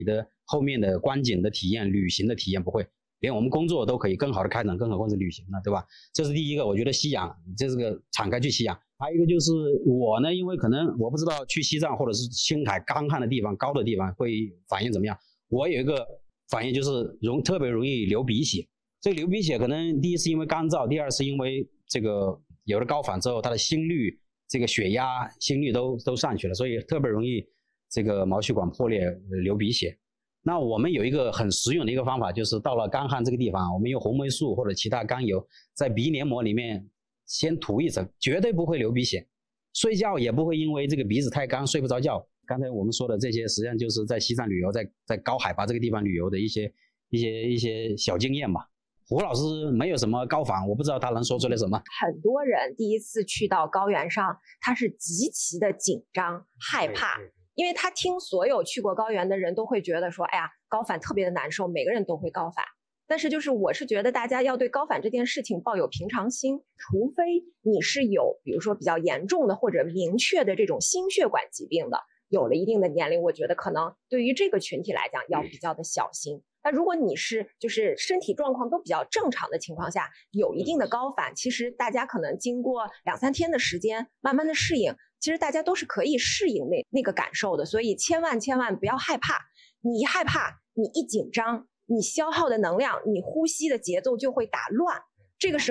你的后面的观景的体验、旅行的体验不会，连我们工作都可以更好的开展，更何况是旅行了，对吧？这是第一个，我觉得吸氧，这是个敞开去吸氧。还有一个就是我呢，因为可能我不知道去西藏或者是青海干旱的地方、高的地方会反应怎么样。我有一个反应就是特别容易流鼻血。这个流鼻血可能第一是因为干燥，第二是因为这个有了高反之后，它的心率、这个血压、心率都上去了，所以特别容易这个毛细管破裂、流鼻血。那我们有一个很实用的一个方法，就是到了干旱这个地方，我们用红霉素或者其他甘油在鼻黏膜里面先涂一层，绝对不会流鼻血，睡觉也不会因为这个鼻子太干睡不着觉。刚才我们说的这些，实际上就是在西藏旅游，在高海拔这个地方旅游的一些小经验吧。胡老师没有什么高反，我不知道他能说出来什么。 很多人第一次去到高原上，他是极其的紧张害怕，因为他听所有去过高原的人都会觉得说，哎呀，高反特别的难受，每个人都会高反。但是我是觉得大家要对高反这件事情抱有平常心，除非你是有比如说比较严重的或者明确的这种心血管疾病的，有了一定的年龄，我觉得可能对于这个群体来讲要比较的小心。那如果你是就是身体状况都比较正常的情况下，有一定的高反，其实大家可能经过2-3天的时间慢慢的适应，其实大家都是可以适应那个感受的。所以千万不要害怕，你一害怕，你一紧张，你消耗的能量，你呼吸的节奏就会打乱，这个时候